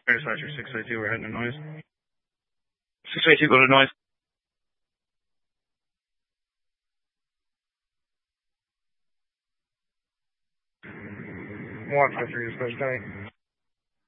Satisfactory 602, we're heading to noise. 602, go to noise. 153, dispatch 10.